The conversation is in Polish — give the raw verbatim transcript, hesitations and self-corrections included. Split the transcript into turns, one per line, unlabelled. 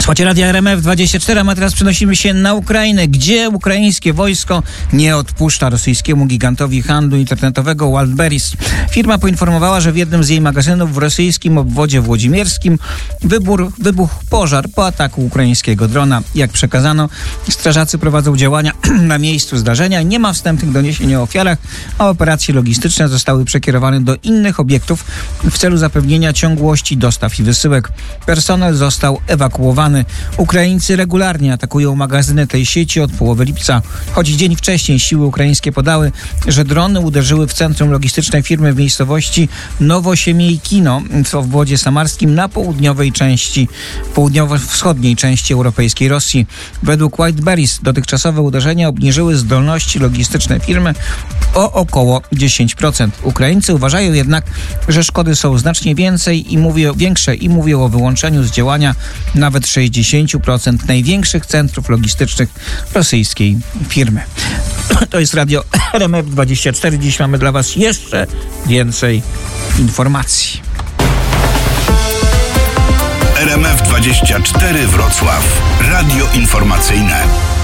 Słuchajcie Radia R M F dwadzieścia cztery, a teraz przenosimy się na Ukrainę, gdzie ukraińskie wojsko nie odpuszcza rosyjskiemu gigantowi handlu internetowego Wildberries. Firma poinformowała, że w jednym z jej magazynów w rosyjskim obwodzie włodzimierskim wybór, wybuchł pożar po ataku ukraińskiego drona. Jak przekazano, strażacy prowadzą działania na miejscu zdarzenia. Nie ma wstępnych doniesień o ofiarach, a operacje logistyczne zostały przekierowane do innych obiektów w celu zapewnienia ciągłości dostaw i wysyłek. Personel został ewakuowany. Ukraińcy regularnie atakują magazyny tej sieci od połowy lipca. Choć dzień wcześniej siły ukraińskie podały, że drony uderzyły w centrum logistycznej firmy w miejscowości Nowosiemiejkino w obwodzie samarskim na południowej części, południowo-wschodniej części europejskiej Rosji. Według Wildberries dotychczasowe uderzenia obniżyły zdolności logistyczne firmy o około dziesięć procent. Ukraińcy uważają jednak, że szkody są znacznie więcej i mówią, większe i mówią o wyłączeniu z działania nawet sześćdziesiąt procent największych centrów logistycznych rosyjskiej firmy. To jest Radio R M F dwadzieścia cztery. Dziś mamy dla Was jeszcze więcej informacji.
R M F dwadzieścia cztery Wrocław. Radio informacyjne.